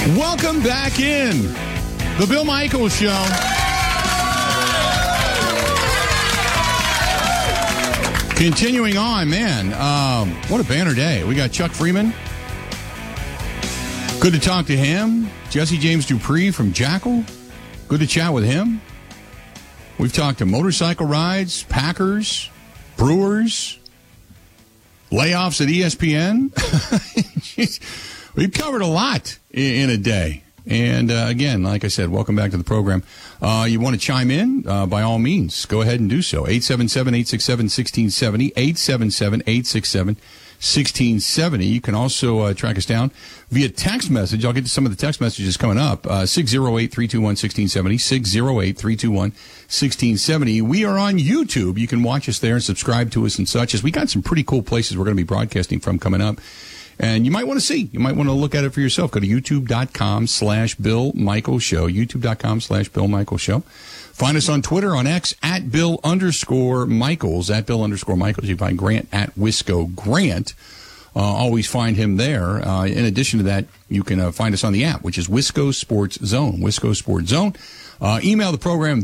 Welcome back in the Bill Michaels Show. Continuing on, man. What a banner day. We got Chuck Freeman. Good to talk to him. Jesse James Dupree from Jackal. Good to chat with him. We've talked to motorcycle rides, Packers, Brewers, layoffs at ESPN. We've covered a lot in a day. And again, like I said, welcome back to the program. You want to chime in? By all means, go ahead and do so. 877-867-1670, 877-867-1670. You can also track us down via text message. I'll get to some of the text messages coming up. 608-321-1670, 608-321-1670. We are on YouTube. You can watch us there and subscribe to us and such, as we got some pretty cool places we're going to be broadcasting from coming up. And you might want to see. You might want to look at it for yourself. Go to youtube.com/Bill Michaels Show. youtube.com/Bill Michaels Show. Find us on Twitter, on X, at Bill_Michaels, at Bill_Michaels. You find Grant at Wisco Grant. Always find him there. In addition to that, you can find us on the app, which is Wisco Sports Zone. Wisco Sports Zone. Email the program,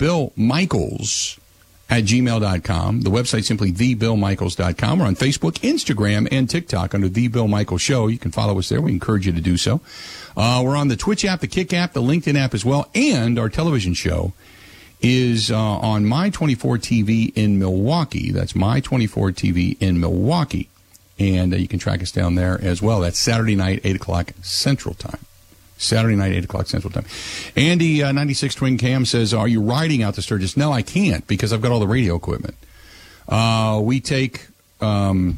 thebillmichaels@gmail.com. The website simply thebillmichaels.com. We're on Facebook, Instagram, and TikTok under The Bill Michaels Show. You can follow us there. We encourage you to do so. We're on the Twitch app, the Kick app, the LinkedIn app as well, and our television show is on My24 TV in Milwaukee. That's My24 TV in Milwaukee. And you can track us down there as well. That's Saturday night, 8 o'clock Central Time. Saturday night, 8 o'clock Central Time. Andy, 96 Twin Cam says, are you riding out to Sturgis? No, I can't, because I've got all the radio equipment. We take the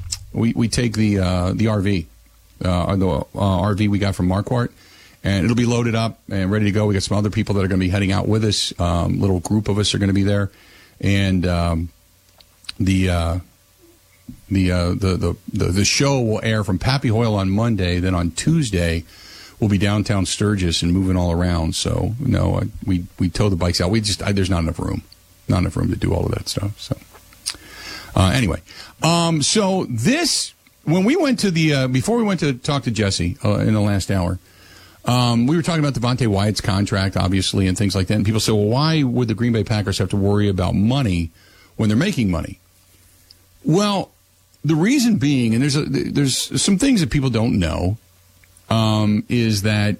RV, the RV we got from Marquardt, and it'll be loaded up and ready to go. We got some other people that are going to be heading out with us. Little group of us are going to be there, and the show will air from Pappy Hoyle on Monday. Then on Tuesday, we'll be downtown Sturgis and moving all around. So no, we tow the bikes out. There's not enough room to do all of that stuff. So anyway, so this, when we went to the before we went to talk to Jesse in the last hour, we were talking about Devontae Wyatt's contract, obviously, and things like that. And people say, well, why would the Green Bay Packers have to worry about money when they're making money? Well, the reason being, and there's some things that people don't know, is that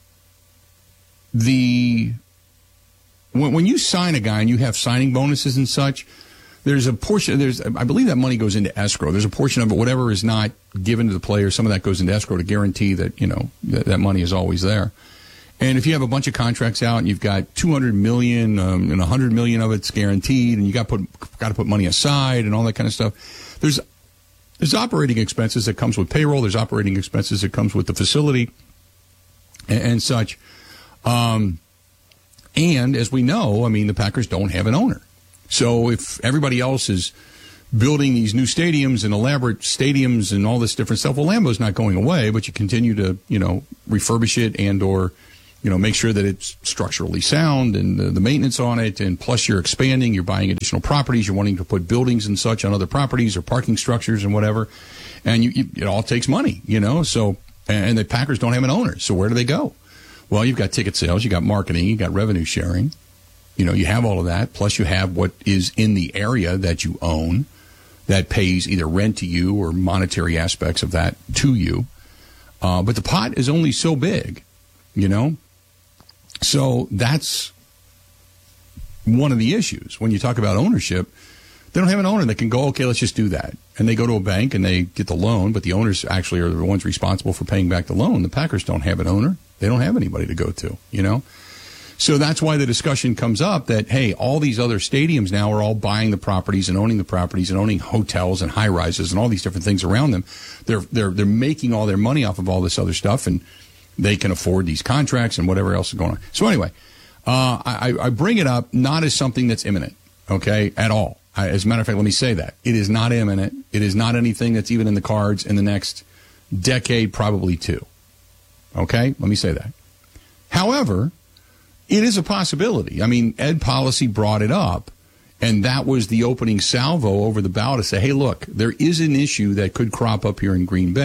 when you sign a guy and you have signing bonuses and such, there's a portion, I believe that money goes into escrow. There's a portion of it, whatever is not given to the player, some of that goes into escrow to guarantee that, that money is always there. And if you have a bunch of contracts out and you've got $200 million and $100 million of it's guaranteed, and you got to put money aside and all that kind of stuff, there's operating expenses that comes with payroll. There's operating expenses that comes with the facility and such. And as we know, the Packers don't have an owner. So if everybody else is building these new stadiums and elaborate stadiums and all this different stuff, well, Lambeau's not going away, but you continue to, refurbish it and or, make sure that it's structurally sound and the maintenance on it. And plus you're expanding, you're buying additional properties, you're wanting to put buildings and such on other properties or parking structures and whatever. And it all takes money, so, and the Packers don't have an owner. So where do they go? Well, you've got ticket sales, you got marketing, you got revenue sharing. You have all of that. Plus you have what is in the area that you own that pays either rent to you or monetary aspects of that to you. But the pot is only so big, So that's one of the issues. When you talk about ownership, they don't have an owner that can go, okay, let's just do that. And they go to a bank and they get the loan, but the owners actually are the ones responsible for paying back the loan. The Packers don't have an owner. They don't have anybody to go to, So that's why the discussion comes up that, hey, all these other stadiums now are all buying the properties and owning hotels and high rises and all these different things around them. They're making all their money off of all this other stuff, and they can afford these contracts and whatever else is going on. So anyway, I bring it up not as something that's imminent, okay, at all. As a matter of fact, let me say that. It is not imminent. It is not anything that's even in the cards in the next decade, probably two. Okay? Let me say that. However, it is a possibility. Ed Policy brought it up, and that was the opening salvo over the bow to say, hey, look, there is an issue that could crop up here in Green Bay.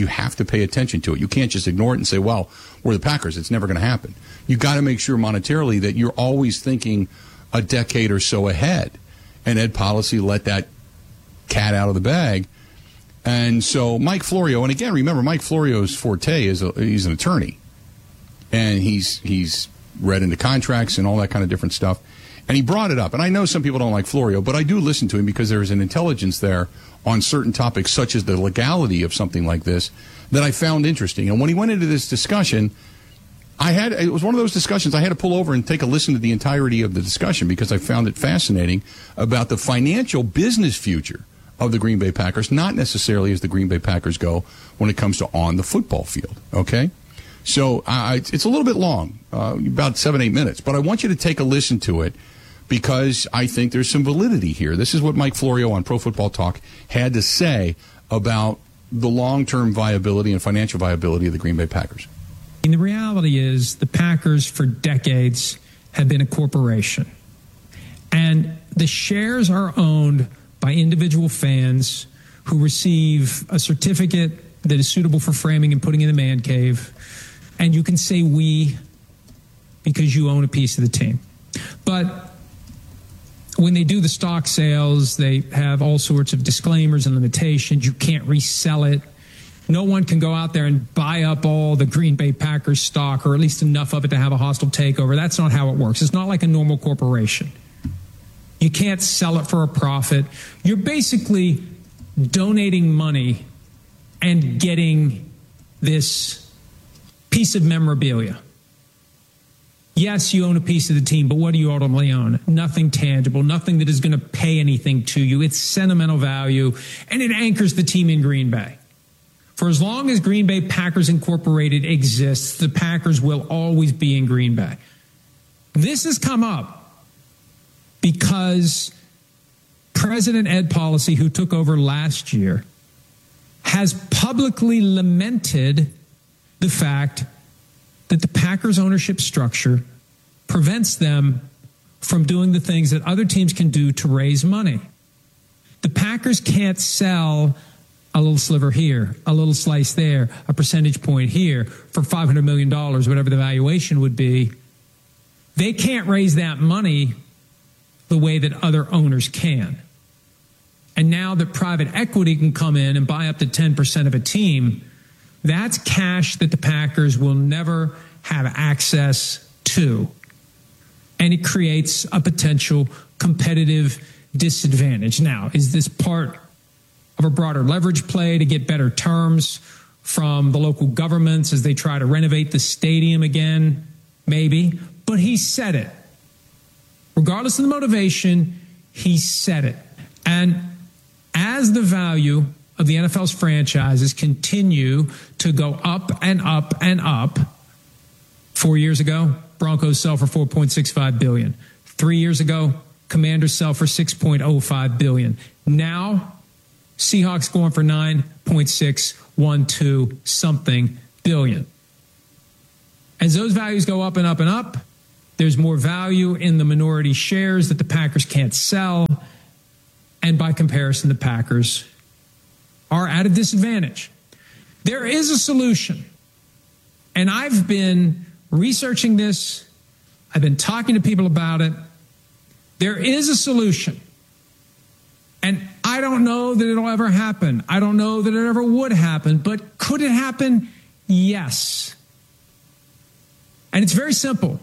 You have to pay attention to it. You can't just ignore it and say, well, we're the Packers. It's never going to happen. You got to make sure monetarily that you're always thinking a decade or so ahead. And Ed Policy let that cat out of the bag. And so Mike Florio, and again, remember, Mike Florio's forte is he's an attorney. And he's read into contracts and all that kind of different stuff. And he brought it up. And I know some people don't like Florio, but I do listen to him because there is an intelligence there on certain topics, such as the legality of something like this, that I found interesting. And when he went into this discussion, it was one of those discussions I had to pull over and take a listen to the entirety of the discussion because I found it fascinating about the financial business future of the Green Bay Packers, not necessarily as the Green Bay Packers go when it comes to on the football field, okay? So it's a little bit long, about 7-8 minutes, but I want you to take a listen to it because I think there's some validity here. This is what Mike Florio on Pro Football Talk had to say about the long-term viability and financial viability of the Green Bay Packers. And the reality is the Packers for decades have been a corporation. And the shares are owned by individual fans who receive a certificate that is suitable for framing and putting in the man cave. And you can say we because you own a piece of the team. But when they do the stock sales, they have all sorts of disclaimers and limitations. You can't resell it. No one can go out there and buy up all the Green Bay Packers stock, or at least enough of it to have a hostile takeover. That's not how it works. It's not like a normal corporation. You can't sell it for a profit. You're basically donating money and getting this piece of memorabilia. Yes, you own a piece of the team, but what do you ultimately own? Nothing tangible, nothing that is going to pay anything to you. It's sentimental value, and it anchors the team in Green Bay. For as long as Green Bay Packers Incorporated exists, the Packers will always be in Green Bay. This has come up because President Ed Policy, who took over last year, has publicly lamented the fact that the Packers ownership structure prevents them from doing the things that other teams can do to raise money. The Packers can't sell a little sliver here, a little slice there, a percentage point here for $500 million, whatever the valuation would be. They can't raise that money the way that other owners can. And now that private equity can come in and buy up to 10% of a team, that's cash that the Packers will never have access to. And it creates a potential competitive disadvantage. Now, is this part of a broader leverage play to get better terms from the local governments as they try to renovate the stadium again? Maybe. But he said it. Regardless of the motivation, he said it. And as the value of the NFL's franchises continue to go up and up and up, 4 years ago, Broncos sell for $4.65 billion. 3 years ago, Commanders sell for $6.05 billion. Now, Seahawks going for $9.612 something billion. As those values go up and up and up, there's more value in the minority shares that the Packers can't sell. And by comparison, the Packers are at a disadvantage. There is a solution. And I've been researching this. I've been talking to people about it. There is a solution. And I don't know that it'll ever happen. I don't know that it ever would happen. But could it happen? Yes. And it's very simple.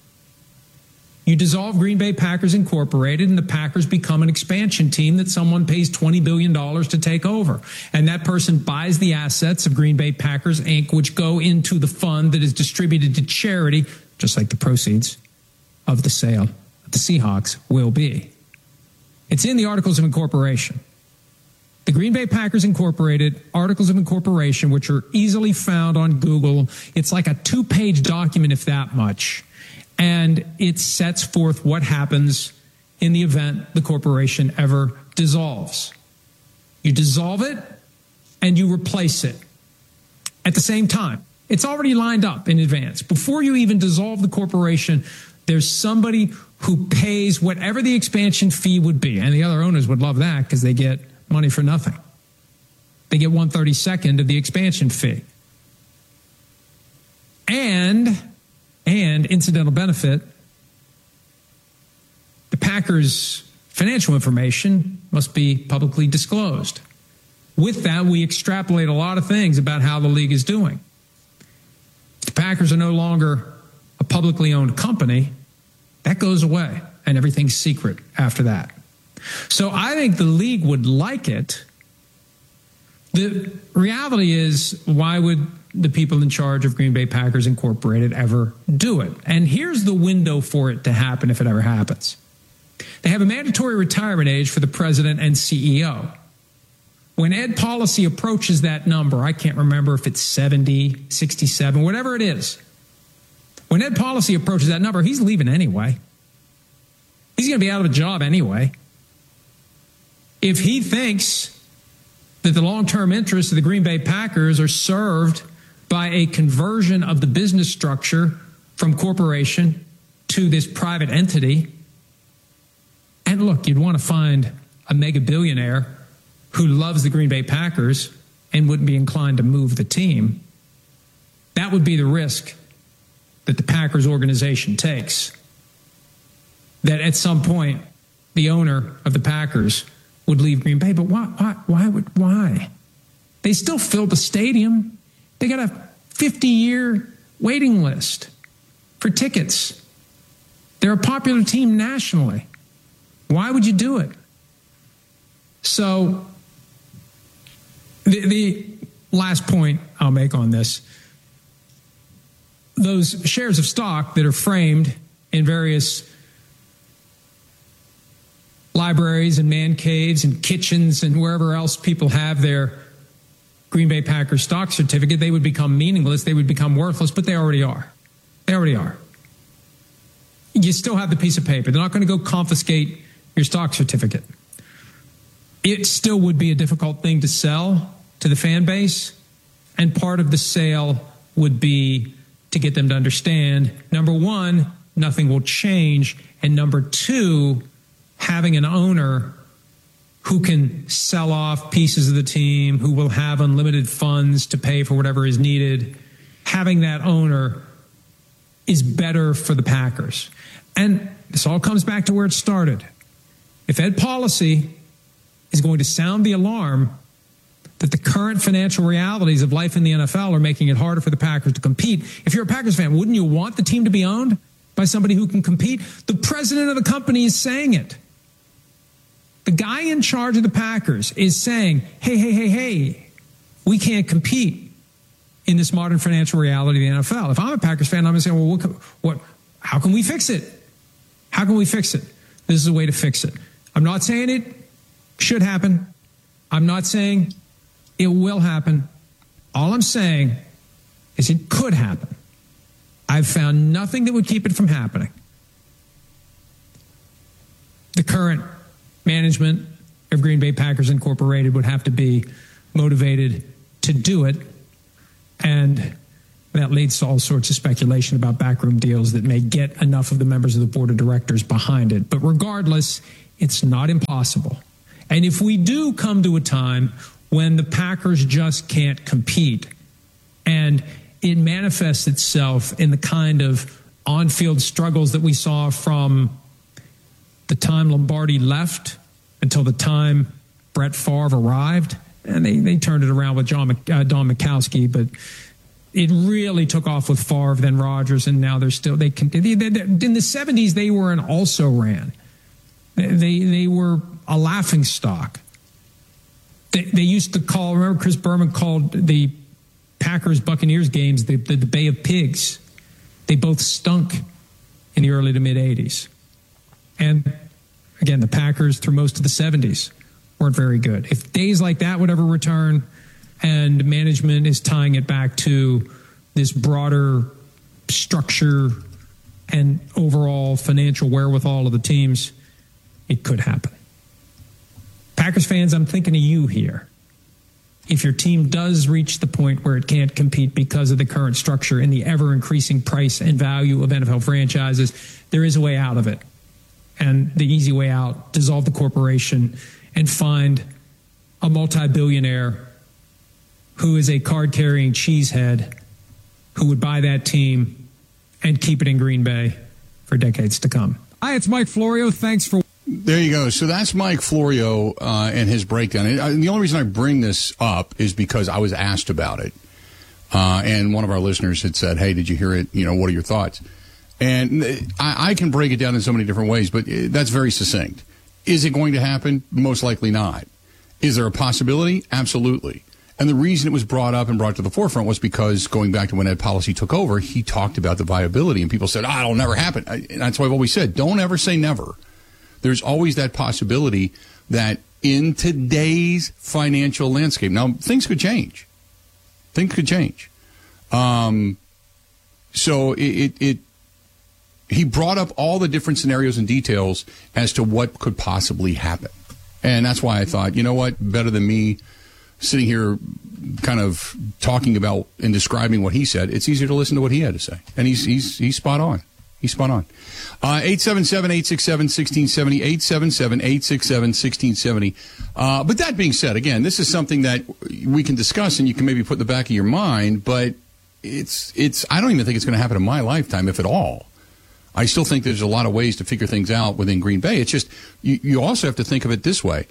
You dissolve Green Bay Packers Incorporated, and the Packers become an expansion team that someone pays $20 billion to take over. And that person buys the assets of Green Bay Packers, Inc., which go into the fund that is distributed to charity, just like the proceeds of the sale of the Seahawks will be. It's in the Articles of Incorporation. The Green Bay Packers Incorporated Articles of Incorporation, which are easily found on Google. It's like a 2-page document, if that much. And it sets forth what happens in the event the corporation ever dissolves. You dissolve it and you replace it at the same time. It's already lined up in advance. Before you even dissolve the corporation, there's somebody who pays whatever the expansion fee would be. And the other owners would love that because they get money for nothing. They get 1/32 of the expansion fee. And incidental benefit, the Packers' financial information must be publicly disclosed. With that, we extrapolate a lot of things about how the league is doing. If the Packers are no longer a publicly owned company, that goes away, and everything's secret after that. So I think the league would like it. The reality is, why would the people in charge of Green Bay Packers Incorporated ever do it? And here's the window for it to happen if it ever happens. They have a mandatory retirement age for the president and CEO. When Ed Policy approaches that number, I can't remember if it's 70, 67, whatever it is. When Ed Policy approaches that number, he's leaving anyway. He's going to be out of a job anyway. If he thinks that the long-term interests of the Green Bay Packers are served by a conversion of the business structure from corporation to this private entity, and look, you'd want to find a mega billionaire who loves the Green Bay Packers and wouldn't be inclined to move the team. That would be the risk that the Packers organization takes. That at some point, the owner of the Packers would leave Green Bay. But why? They still fill the stadium. They got a 50-year waiting list for tickets. They're a popular team nationally. Why would you do it? So the last point I'll make on this, those shares of stock that are framed in various libraries and man caves and kitchens and wherever else people have their Green Bay Packers stock certificate, they would become meaningless, they would become worthless, but they already are. They already are. You still have the piece of paper. They're not going to go confiscate your stock certificate. It still would be a difficult thing to sell to the fan base, and part of the sale would be to get them to understand, number one, nothing will change, and number two, having an owner who can sell off pieces of the team, who will have unlimited funds to pay for whatever is needed, having that owner is better for the Packers. And this all comes back to where it started. If Ed Policy is going to sound the alarm that the current financial realities of life in the NFL are making it harder for the Packers to compete, if you're a Packers fan, wouldn't you want the team to be owned by somebody who can compete? The president of the company is saying it. The guy in charge of the Packers is saying, hey, we can't compete in this modern financial reality of the NFL. If I'm a Packers fan, I'm going to say, well, how can we fix it? How can we fix it? This is a way to fix it. I'm not saying it should happen. I'm not saying it will happen. All I'm saying is it could happen. I've found nothing that would keep it from happening. The current management of Green Bay Packers Incorporated would have to be motivated to do it, and that leads to all sorts of speculation about backroom deals that may get enough of the members of the board of directors behind it. But regardless, it's not impossible. And if we do come to a time when the Packers just can't compete, and it manifests itself in the kind of on-field struggles that we saw from the time Lombardi left until the time Brett Favre arrived, and they turned it around with Don Majkowski, but it really took off with Favre, then Rodgers, and now they're still, in the 70s, they were an also-ran. They were a laughing stock. They used to call, remember Chris Berman called the Packers-Buccaneers games the Bay of Pigs. They both stunk in the early to mid-'80s. And again, the Packers through most of the 70s weren't very good. If days like that would ever return, and management is tying it back to this broader structure and overall financial wherewithal of the teams, it could happen. Packers fans, I'm thinking of you here. If your team does reach the point where it can't compete because of the current structure and the ever-increasing price and value of NFL franchises, there is a way out of it. And the easy way out, dissolve the corporation and find a multi-billionaire who is a card-carrying cheesehead who would buy that team and keep it in Green Bay for decades to come. Hi, it's Mike Florio. Thanks for... There you go. So that's Mike Florio and his breakdown. And the only reason I bring this up is because I was asked about it. And one of our listeners had said, hey, did you hear it? What are your thoughts? And I can break it down in so many different ways, but that's very succinct. Is it going to happen? Most likely not. Is there a possibility? Absolutely. And the reason it was brought up and brought to the forefront was because going back to when Ed Policy took over, he talked about the viability, and people said, it'll never happen. And that's why I've always said, don't ever say never. There's always that possibility that in today's financial landscape, now things could change. Things could change. So he brought up all the different scenarios and details as to what could possibly happen. And that's why I thought, you know what, better than me sitting here kind of talking about and describing what he said, it's easier to listen to what he had to say. And he's spot on. He's spot on. 877-867-1670, 877-867-1670. But that being said, again, this is something that we can discuss and you can maybe put in the back of your mind, but it's I don't even think it's going to happen in my lifetime, if at all. I still think there's a lot of ways to figure things out within Green Bay. It's just, you also have to think of it this way.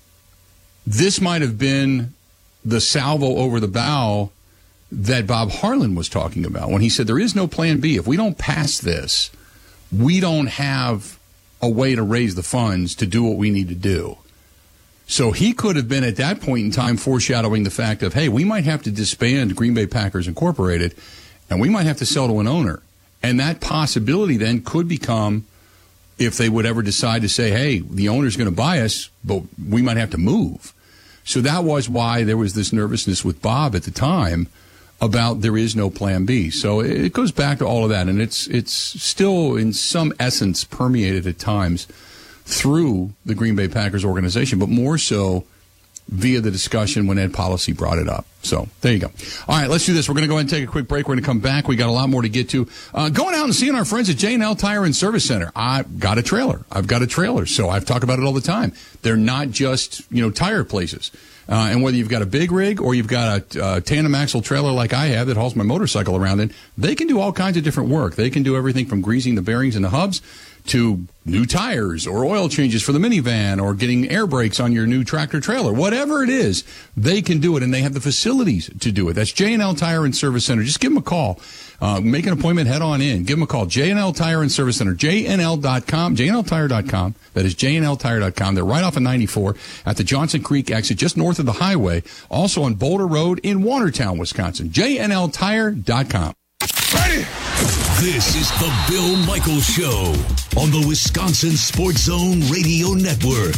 This might have been the salvo over the bow that Bob Harlan was talking about when he said there is no plan B. If we don't pass this, we don't have a way to raise the funds to do what we need to do. So he could have been at that point in time foreshadowing the fact of, hey, we might have to disband Green Bay Packers Incorporated and we might have to sell to an owner. And that possibility then could become, if they would ever decide to say, hey, the owner's going to buy us, but we might have to move. So that was why there was this nervousness with Bob at the time about there is no plan B. So it goes back to all of that. And it's still in some essence permeated at times through the Green Bay Packers organization, but more so via the discussion when Ed Policy brought it up. So there you go. All right, let's do this. We're going to go ahead and take a quick break. We're going to come back. We got a lot more to get to. Going out and seeing our friends at J&L Tire and Service Center. I've got a trailer. So I've talked about it all the time. They're not just, tire places. And whether you've got a big rig or you've got a tandem axle trailer like I have that hauls my motorcycle around in, they can do all kinds of different work. They can do everything from greasing the bearings and the hubs to new tires or oil changes for the minivan or getting air brakes on your new tractor trailer. Whatever it is, they can do it, and they have the facilities to do it. That's J&L Tire and Service Center. Just give them a call. Make an appointment, head on in. Give them a call. J&L Tire and Service Center, JNL.com, JNLTire.com. That is JNLTire.com. They're right off of 94 at the Johnson Creek exit, just north of the highway. Also on Boulder Road in Watertown, Wisconsin. JNLTire.com. Ready? This is the Bill Michaels Show on the Wisconsin Sports Zone Radio Network.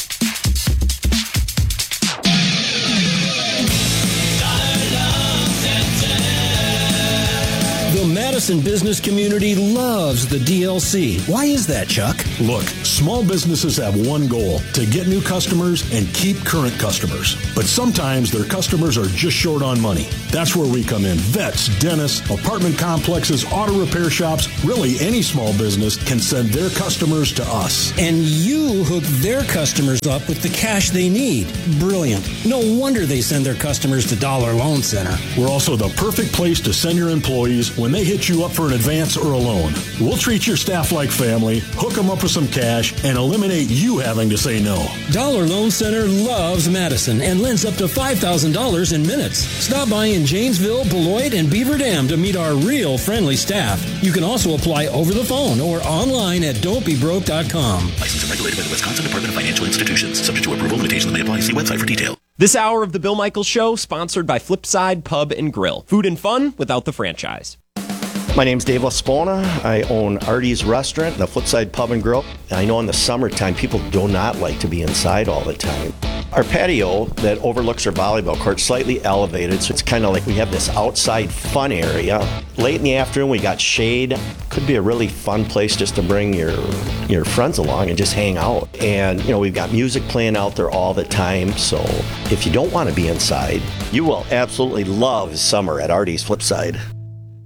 The Madison business community loves the DLC. Why is that, Chuck? Look, small businesses have one goal: to get new customers and keep current customers. But sometimes their customers are just short on money. That's where we come in. Vets, dentists, apartment complexes, auto repair shops, really any small business can send their customers to us. And you hook their customers up with the cash they need. Brilliant. No wonder they send their customers to Dollar Loan Center. We're also the perfect place to send your employees when they hit you up for an advance or a loan. We'll treat your staff like family, hook them up with some cash, and eliminate you having to say no. Dollar Loan Center loves Madison and lends up to $5,000 in minutes. Stop by in Janesville, Beloit, and Beaver Dam to meet our real friendly staff. You can also apply over the phone or online at don'tbebroke.com. Licensed and regulated by the Wisconsin Department of Financial Institutions. Subject to approval, limitations may apply. See website for detail. This hour of the Bill Michaels Show, sponsored by Flipside Pub and Grill. Food and fun without the franchise. My name's Dave Laspona. I own Artie's Restaurant, the Flipside Pub and Grill. I know in the summertime, people do not like to be inside all the time. Our patio that overlooks our volleyball court is slightly elevated, so it's kind of like we have this outside fun area. Late in the afternoon, we got shade. Could be a really fun place just to bring your friends along and just hang out. And, we've got music playing out there all the time, so if you don't want to be inside, you will absolutely love summer at Artie's Flipside.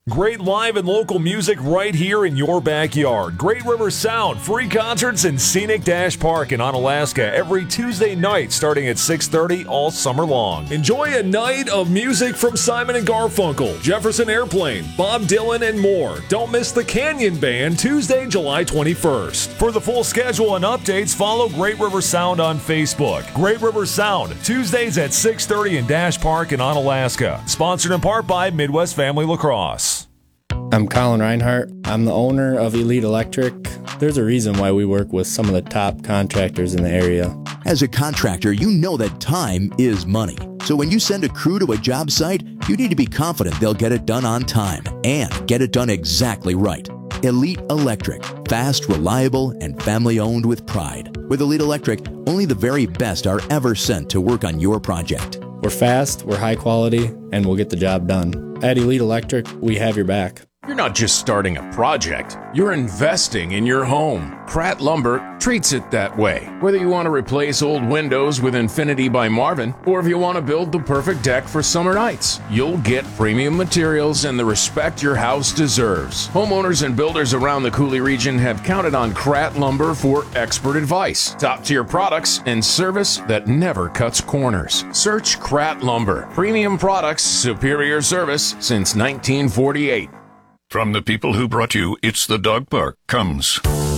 Great live and local music right here in your backyard. Great River Sound, free concerts in Scenic Dash Park in Onalaska every Tuesday night starting at 6:30 all summer long. Enjoy a night of music from Simon & Garfunkel, Jefferson Airplane, Bob Dylan, and more. Don't miss the Canyon Band Tuesday, July 21st. For the full schedule and updates, follow Great River Sound on Facebook. Great River Sound, Tuesdays at 6:30 in Dash Park in Onalaska. Sponsored in part by Midwest Family Lacrosse. I'm Colin Reinhart. I'm the owner of Elite Electric. There's a reason why we work with some of the top contractors in the area. As a contractor, you know that time is money. So when you send a crew to a job site, you need to be confident they'll get it done on time and get it done exactly right. Elite Electric. Fast, reliable, and family-owned with pride. With Elite Electric, only the very best are ever sent to work on your project. We're fast, we're high quality, and we'll get the job done. At Elite Electric, we have your back. You're not just starting a project, you're investing in your home. Pratt Lumber treats it that way. Whether you want to replace old windows with Infinity by Marvin, or if you want to build the perfect deck for summer nights, you'll get premium materials and the respect your house deserves. Homeowners and builders around the Cooley region have counted on Pratt Lumber for expert advice, top-tier products, and service that never cuts corners. Search Pratt Lumber. Premium products, superior service since 1948. From the people who brought you It's the Dog Park comes